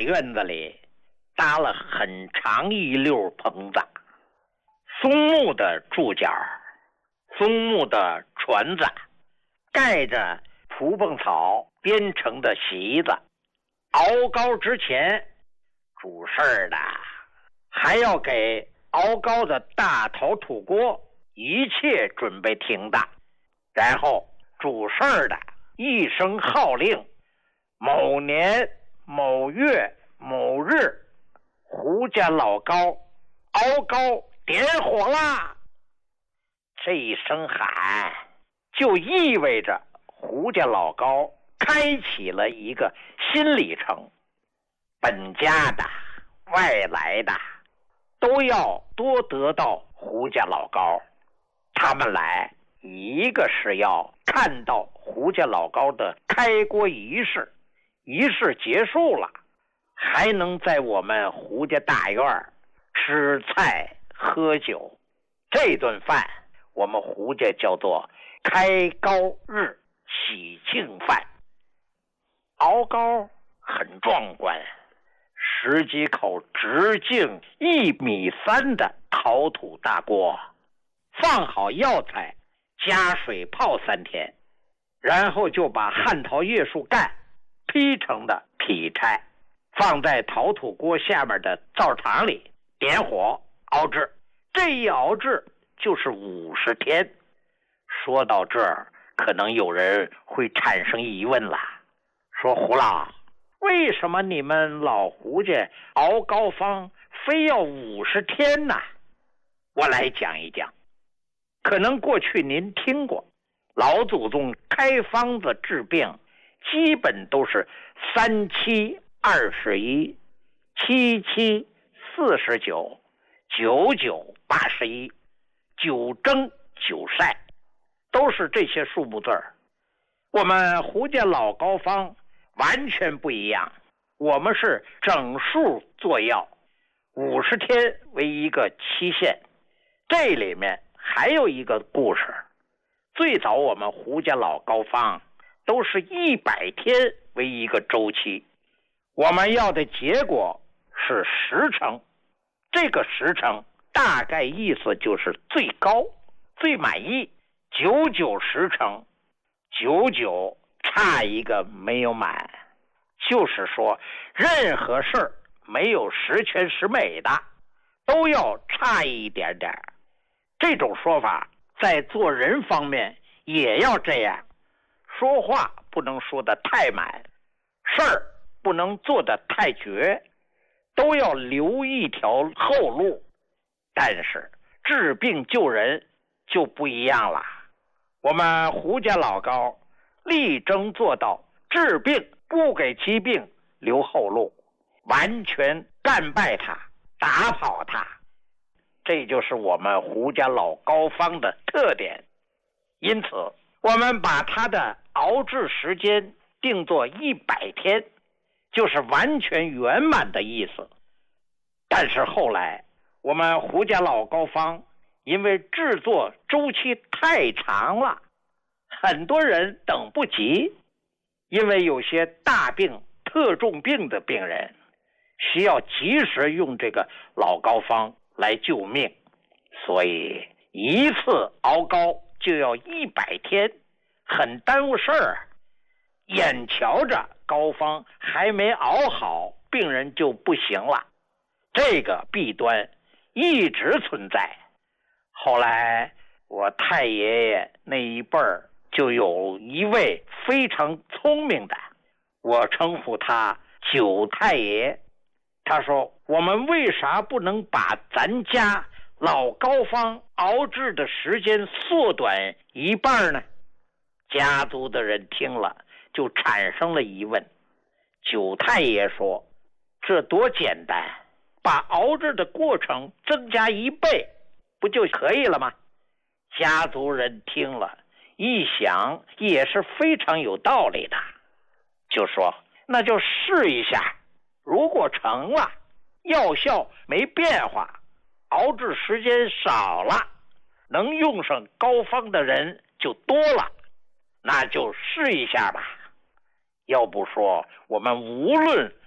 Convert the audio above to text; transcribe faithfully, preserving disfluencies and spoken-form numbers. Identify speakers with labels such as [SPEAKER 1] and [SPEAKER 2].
[SPEAKER 1] 院子里搭了很长一溜棚子，松木的柱脚，松木的船子，盖着蒲蹦草编成的席子。熬糕之前，主事儿的还要给熬糕的大陶土锅一切准备停当，然后主事儿的一声号令，某年某月某日，胡家老高熬糕点火啦！这一声喊就意味着胡家老高开启了一个新里程，本家的外来的都要多得到胡家老高。他们来一个是要看到胡家老高的开锅仪式，仪式结束了还能在我们胡家大院吃菜喝酒。这顿饭我们胡家叫做开高日喜庆饭。熬糕很壮观，十几口直径一米三的陶土大锅，放好药材，加水泡三天，然后就把旱桃叶树干劈成的劈柴放在陶土锅下面的灶场里点火熬制，这一熬制就是五十天。说到这儿，可能有人会产生疑问了，说胡老，为什么你们老胡家熬膏方非要五十天呢？我来讲一讲。可能过去您听过，老祖宗开方子治病基本都是三七二十一，七七四十九，九九八十一，九蒸九晒，都是这些数目字儿。我们胡家老膏方完全不一样，我们是整数做药，五十天为一个期限。这里面还有一个故事，最早我们胡家老膏方都是一百天为一个周期，我们要的结果是十成，这个十成大概意思就是最高最满意，九九十成，九九差一个没有满，就是说任何事儿没有十全十美的，都要差一点点。这种说法在做人方面也要这样，说话不能说得太满，事儿不能做得太绝，都要留一条后路。但是治病救人就不一样了，我们胡家老高力争做到治病不给疾病留后路，完全干败他，打跑他。这就是我们胡家老膏方的特点。因此我们把它的熬制时间定做一百天，就是完全圆满的意思。但是后来我们胡家老膏方因为制作周期太长了，很多人等不及，因为有些大病特重病的病人需要及时用这个老膏方来救命，所以一次熬膏就要一百天，很耽误事儿。眼瞧着膏方还没熬好，病人就不行了，这个弊端一直存在。后来我太爷爷那一辈儿就有一位非常聪明的，我称呼他九太爷。他说，我们为啥不能把咱家老膏方熬制的时间缩短一半呢？家族的人听了就产生了疑问。九太爷说，这多简单，把熬制的过程增加一倍不就可以了吗？家族人听了一想也是非常有道理的，就说那就试一下，如果成了，药效没变化，熬制时间少了，能用上膏方的人就多了，那就试一下吧。要不说我们无论